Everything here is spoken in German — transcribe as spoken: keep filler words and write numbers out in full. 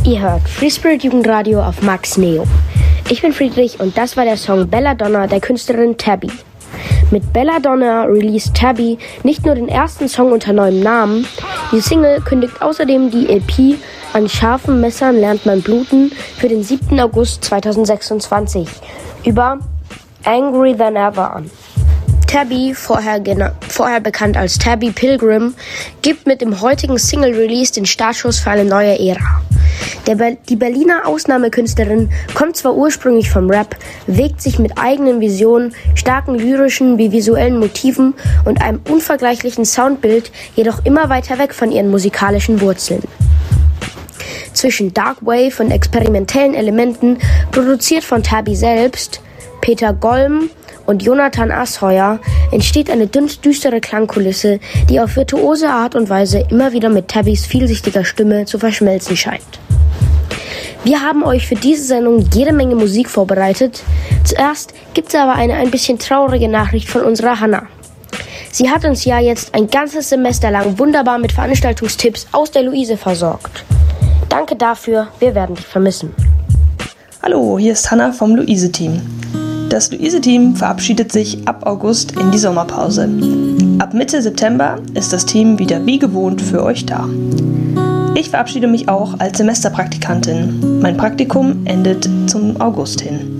Ihr hört Free Spirit Jugendradio auf Max Neo. Ich bin Friedrich und das war der Song Belladonna der Künstlerin Tabby. Mit Belladonna released Tabby nicht nur den ersten Song unter neuem Namen, die Single kündigt außerdem die E P An scharfen Messern lernt man bluten für den siebten August zweitausendsechsundzwanzig über Angry Than Ever an. Tabby, vorher, gena- vorher bekannt als Tabby Pilgrim, gibt mit dem heutigen Single-Release den Startschuss für eine neue Ära. Der Be- die Berliner Ausnahmekünstlerin kommt zwar ursprünglich vom Rap, bewegt sich mit eigenen Visionen, starken lyrischen wie visuellen Motiven und einem unvergleichlichen Soundbild jedoch immer weiter weg von ihren musikalischen Wurzeln. Zwischen Dark Wave und experimentellen Elementen, produziert von Tabby selbst, Peter Golm und Jonathan Asheuer, entsteht eine düstere Klangkulisse, die auf virtuose Art und Weise immer wieder mit Tabbys vielsichtiger Stimme zu verschmelzen scheint. Wir haben euch für diese Sendung jede Menge Musik vorbereitet. Zuerst gibt's aber eine ein bisschen traurige Nachricht von unserer Hannah. Sie hat uns ja jetzt ein ganzes Semester lang wunderbar mit Veranstaltungstipps aus der Luise versorgt. Danke dafür, wir werden dich vermissen. Hallo, hier ist Hannah vom Luise-Team. Das Luise-Team verabschiedet sich ab August in die Sommerpause. Ab Mitte September ist das Team wieder wie gewohnt für euch da. Ich verabschiede mich auch als Semesterpraktikantin. Mein Praktikum endet zum August hin.